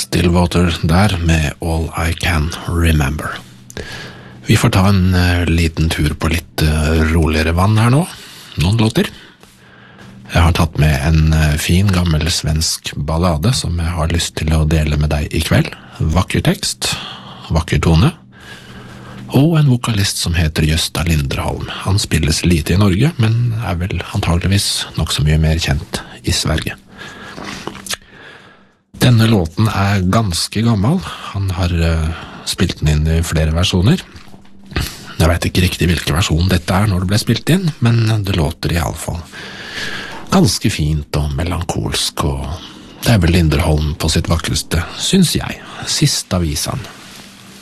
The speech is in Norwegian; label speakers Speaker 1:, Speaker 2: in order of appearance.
Speaker 1: Stillwater der med All I Can Remember. Vi får ta en liten tur på litt roligere vann her nå. Noen låter. Jeg har tatt med en fin, gammel svensk ballade som jeg har lyst til å dele med deg i kveld. Vakker tekst, vakker tone, og en vokalist som heter Gösta Linderholm. Han spilles lite i Norge, men er vel antageligvis nok så mye mer kjent i Sverige. Denne låten er ganske gammel. Han har spilt den inn i flere versjoner. Jeg vet ikke riktig hvilken versjon dette er når det ble spilt inn, men det låter i alle fall ganske fint og melankolsk, og det er vel Linderholm på sitt vakreste, synes jeg. Sista visan.